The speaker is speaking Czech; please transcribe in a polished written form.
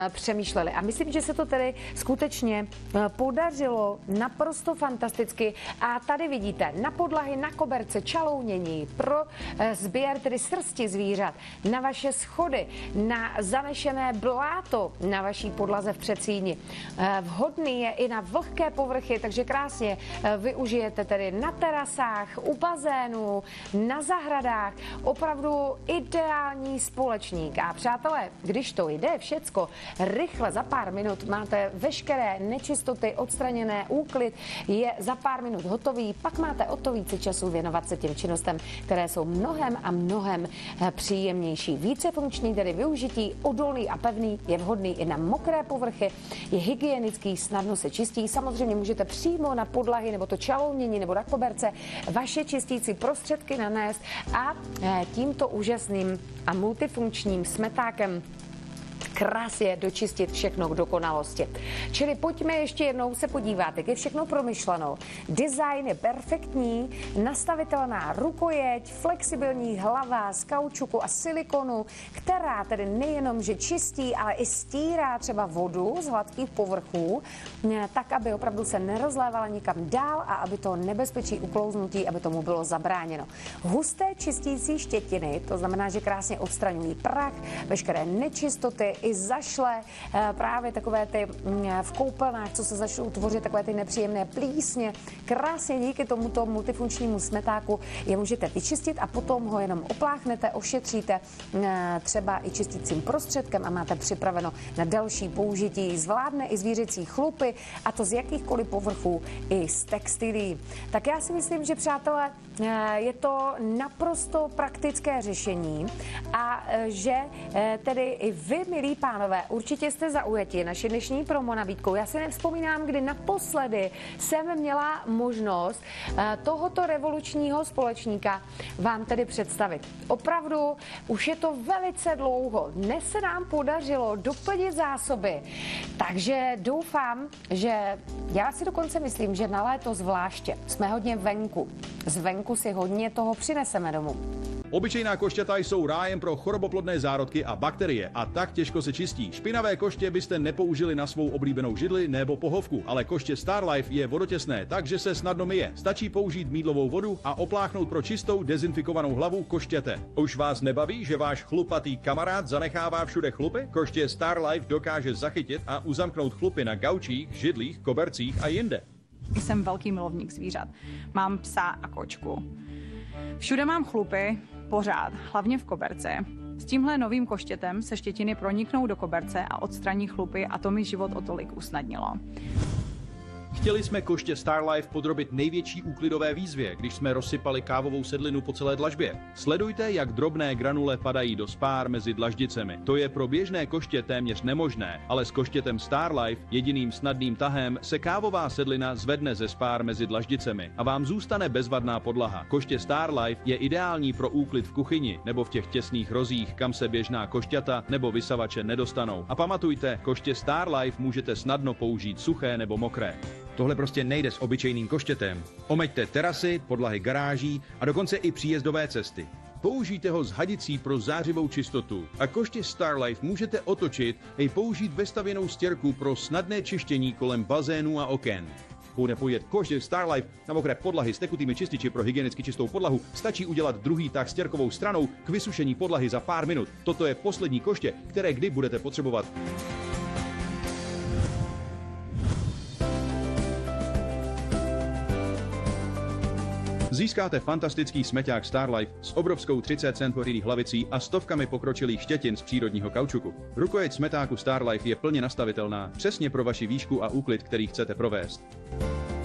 přemýšleli. A myslím, že se to tedy skutečně podařilo naprosto fantasticky. A tady vidíte na podlahy, na koberce čalounění pro sběr tedy srsti zvířat, na vaše schody, na zanešené bláto na vaší podlaze v předsíni. Vhodný je i na vlhké povrchy, takže krásně využijete tedy na terasách, u bazénů, na zahradách. Opravdu ideální společník. A přátelé, když to jde všecko rychle, za pár minut máte veškeré nečistoty odstraněné, úklid je za pár minut hotový, pak máte o to více času věnovat se těm činnostem, které jsou mnohem a mnohem příjemnější. Více funkční, tedy využití, odolný a pevný, je vhodný i na mokré povrchy, je hygienický, snadno se čistí. Samozřejmě můžete přímo na podlahy nebo to čalounění nebo na koberce vaše čistící prostředky nanést a tímto úžasným a multifunkčním smetákem krásně dočistit všechno k dokonalosti. Čili pojďme ještě jednou se podívat, jak je všechno promyšleno. Design je perfektní, nastavitelná rukojeť, flexibilní hlava z kaučuku a silikonu, která tedy nejenom, že čistí, ale i stírá třeba vodu z hladkých povrchů, tak, aby opravdu se nerozlévala nikam dál a aby to nebezpečí uklouznutí, aby tomu bylo zabráněno. Husté čistící štětiny, to znamená, že krásně odstraňují prach, veškeré nečistoty, i zašle právě takové ty v koupelnách, co se začnou tvořit, takové ty nepříjemné plísně. Krásně díky tomuto multifunkčnímu smetáku je můžete vyčistit a potom ho jenom opláchnete, ošetříte třeba i čistícím prostředkem a máte připraveno na další použití. Zvládne i zvířecí chlupy, a to z jakýchkoliv povrchů i z textilí. Tak já si myslím, že přátelé, je to naprosto praktické řešení a že tedy i vy, milí pánové, určitě jste zaujati naši dnešní promo nabídkou. Já si nevzpomínám, kdy naposledy jsem měla možnost tohoto revolučního společníka vám tedy představit. Opravdu už je to velice dlouho. Dnes se nám podařilo doplnit zásoby, takže doufám, že já si dokonce myslím, že na léto zvláště jsme hodně venku. Zvenku si hodně toho přineseme domů. Obyčejná košťata jsou rájem pro choroboplodné zárodky a bakterie a tak těžko se čistí. Špinavé koště byste nepoužili na svou oblíbenou židli nebo pohovku, ale koště Starlife je vodotěsné, takže se snadno myje. Stačí použít mýdlovou vodu a opláchnout pro čistou dezinfikovanou hlavu koštěte. Už vás nebaví, že váš chlupatý kamarád zanechává všude chlupy? Koště Starlife dokáže zachytit a uzamknout chlupy na gaučích, židlích, kobercích a jinde. Jsem velký milovník zvířat. Mám psa a kočku. Všude mám chlupy, pořád, hlavně v koberce. S tímhle novým koštětem se štětiny proniknou do koberce a odstraní chlupy a to mi život o tolik usnadnilo. Chtěli jsme koště Starlife podrobit největší úklidové výzvě, když jsme rozsypali kávovou sedlinu po celé dlažbě. Sledujte, jak drobné granule padají do spár mezi dlaždicemi. To je pro běžné koště téměř nemožné, ale s koštětem Starlife, jediným snadným tahem, se kávová sedlina zvedne ze spár mezi dlaždicemi a vám zůstane bezvadná podlaha. Koště Starlife je ideální pro úklid v kuchyni nebo v těch těsných rozích, kam se běžná košťata nebo vysavače nedostanou. A pamatujte, koště Starlife můžete snadno použít suché nebo mokré. Tohle prostě nejde s obyčejným koštětem. Omeďte terasy, podlahy garáží a dokonce i příjezdové cesty. Použijte ho s hadicí pro zářivou čistotu a koště Starlife můžete otočit i použít vestavěnou stěrku pro snadné čištění kolem bazénů a oken. Pokud nepojít koště Starlife na mokré podlahy s tekutými čističi pro hygienicky čistou podlahu, stačí udělat druhý tah stěrkovou stranou k vysušení podlahy za pár minut. Toto je poslední koště, které kdy budete potřebovat. Získáte fantastický smeťák Starlife s obrovskou 30 cm hlavicí a stovkami pokročilých štětin z přírodního kaučuku. Rukojeť smetáku Starlife je plně nastavitelná, přesně pro vaši výšku a úklid, který chcete provést.